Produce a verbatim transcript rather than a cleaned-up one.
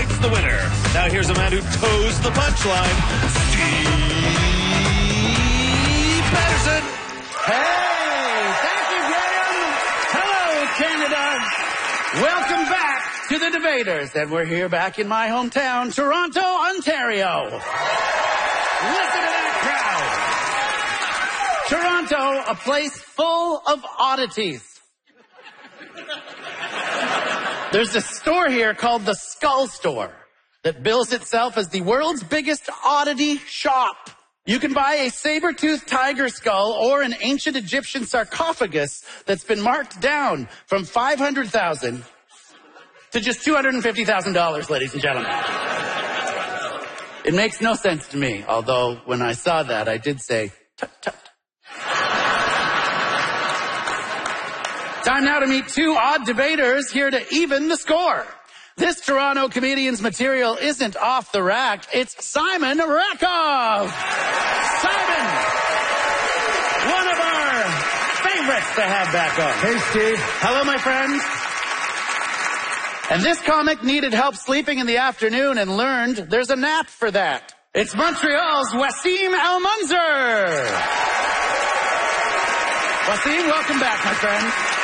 tonight's the winner. Now here's a man who toes the punchline, Steve Patterson. Hey, thank you, Graham. Hello, Canada. Welcome back to the Debaters. And we're here back in my hometown, Toronto, Ontario. Listen to that crowd. Toronto, a place full of oddities. There's a store here called the Skull Store that bills itself as the world's biggest oddity shop. You can buy a saber-toothed tiger skull or an ancient Egyptian sarcophagus that's been marked down from five hundred thousand dollars to just two hundred fifty thousand dollars, ladies and gentlemen. It makes no sense to me, although when I saw that, I did say, tut, tut. Time now to meet two odd debaters here to even the score. This Toronto comedian's material isn't off the rack. It's Simon Rakoff. Simon, one of our favorites to have back on. Hey, Steve. Hello, my friend. And this comic needed help sleeping in the afternoon and learned there's a nap for that. It's Montreal's Wasim Almanzar. Wasim, welcome back, my friend.